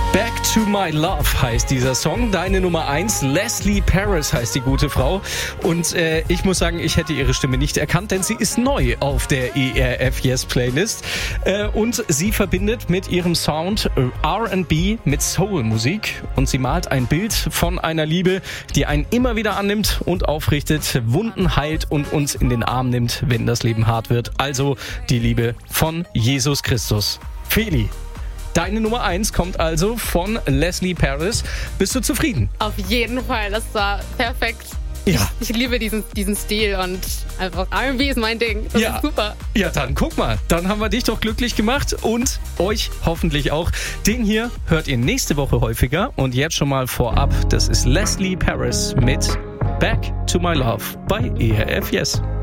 Back to My Love heißt dieser Song. Deine Nummer 1, Leslie Paris heißt die gute Frau. Und ich muss sagen, ich hätte ihre Stimme nicht erkannt, denn sie ist neu auf der ERF Yes Playlist. Und sie verbindet mit ihrem Sound R&B mit Soul-Musik. Und sie malt ein Bild von einer Liebe, die einen immer wieder annimmt und aufrichtet, Wunden heilt und uns in den Arm nimmt, wenn das Leben hart wird. Also die Liebe von Jesus Christus. Feli, deine Nummer 1 kommt also von Leslie Paris. Bist du zufrieden? Auf jeden Fall, das war perfekt. Ja. Ich liebe diesen Stil und einfach R&B ist mein Ding. Das ist super. Ja, dann guck mal. Dann haben wir dich doch glücklich gemacht und euch hoffentlich auch. Den hier hört ihr nächste Woche häufiger. Und jetzt schon mal vorab, das ist Leslie Paris mit Back to My Love bei ERF Yes.